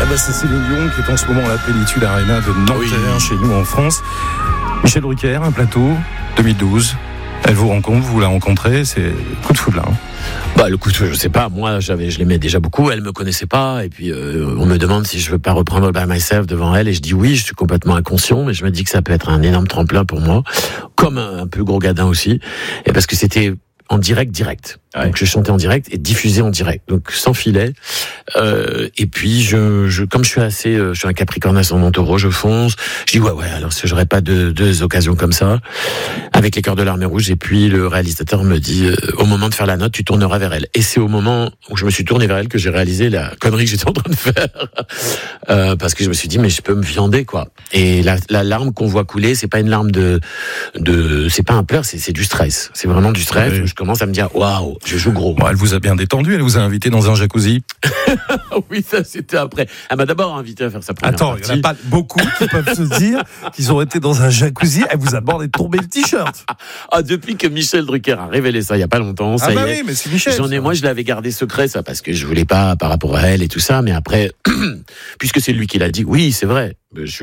Ah bah c'est Céline Dion qui est en ce moment à la Plénitude Arena de Nanterre, chez nous en France. Michel Drucker, un plateau, 2012. Elle vous rencontre, vous la rencontrez, c'est coup de foudre là. Bah, le coup de foudre, je sais pas. Moi, je l'aimais déjà beaucoup. Elle me connaissait pas. Et puis, on me demande si je veux pas reprendre By Myself devant elle. Et je dis oui. Je suis complètement inconscient, mais je me dis que ça peut être un énorme tremplin pour moi, comme un peu Gros Gadin aussi. Et parce que c'était en direct. Ouais. Donc je chantais en direct et diffusé en direct, donc sans filet. Et puis comme je suis un Capricorne ascendant Taureau, je fonce. Je dis ouais. Alors si j'aurais pas deux occasions comme ça, avec les Cœurs de l'Armée Rouge. Et puis le réalisateur me dit au moment de faire la note, tu tourneras vers elle. Et c'est au moment où je me suis tourné vers elle que j'ai réalisé la connerie que j'étais en train de faire, parce que je me suis dit mais je peux me viander quoi. Et la larme qu'on voit couler, c'est pas une larme c'est pas un pleur, c'est du stress. C'est vraiment du stress. Oui. Je commence à me dire waouh. Je joue gros. Bon, elle vous a bien détendu, elle vous a invité dans un jacuzzi. Oui, ça c'était après. Elle m'a d'abord invité à faire sa première partie. Il n'y en a pas beaucoup qui peuvent se dire qu'ils ont été dans un jacuzzi. Elle vous a bordé de tomber le t-shirt. Depuis que Michel Drucker a révélé ça il y a pas longtemps, ça oui, mais c'est Michel. Moi je l'avais gardé secret ça parce que je voulais pas par rapport à elle et tout ça, mais après puisque c'est lui qui l'a dit, oui, c'est vrai.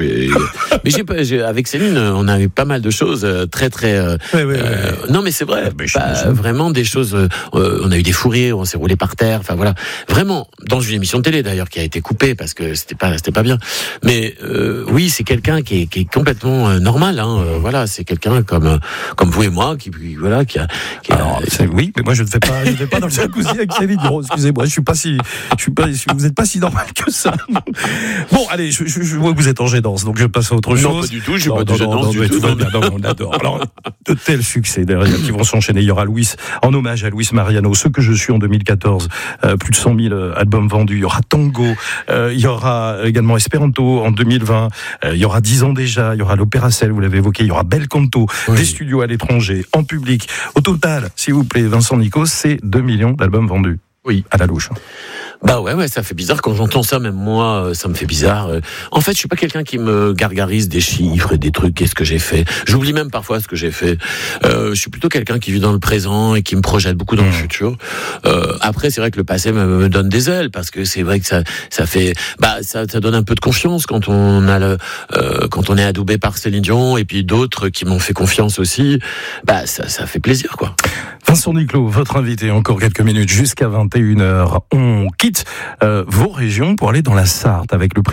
Mais avec Céline, on a eu pas mal de choses très. Oui. Non, mais c'est vrai. Vraiment des choses. On a eu des fous rires, on s'est roulé par terre. Enfin voilà, vraiment dans une émission de télé d'ailleurs qui a été coupée parce que c'était pas bien. Mais oui, c'est quelqu'un qui est complètement normal. Voilà, c'est quelqu'un comme vous et moi qui a. Alors, oui, mais moi je ne vais pas dans le jacuzzi avec Céline. Excusez-moi, vous n'êtes pas si normal que ça. Bon, allez, je vois que vous êtes en gênance, donc je passe à autre chose. Non, pas du tout, je suis pas de gênance du tout. On adore. Alors, de tels succès derrière qui vont s'enchaîner. Il y aura en hommage à Luis Mariano, Ce que je suis en 2014, plus de 100 000 albums vendus. Il y aura Tango, il y aura également Esperanto en 2020, il y aura 10 ans déjà, il y aura l'Opéra Cell, vous l'avez évoqué, il y aura Bel Canto, des studios à l'étranger, en public. Au total, s'il vous plaît, Vincent Nicot, c'est 2 millions d'albums vendus. Oui. À la louche. Bah ouais, ça fait bizarre quand j'entends ça, même moi, ça me fait bizarre. En fait, je suis pas quelqu'un qui me gargarise des chiffres et des trucs, qu'est-ce que j'ai fait. J'oublie même parfois ce que j'ai fait. Je suis plutôt quelqu'un qui vit dans le présent et qui me projette beaucoup dans le futur. Après, c'est vrai que le passé me donne des ailes, parce que c'est vrai que ça fait, ça donne un peu de confiance quand on est adoubé par Céline Dion et puis d'autres qui m'ont fait confiance aussi. Ça fait plaisir, quoi. Vincent Nicot, votre invité, encore quelques minutes jusqu'à 21h. On quitte vos régions pour aller dans la Sarthe avec le prix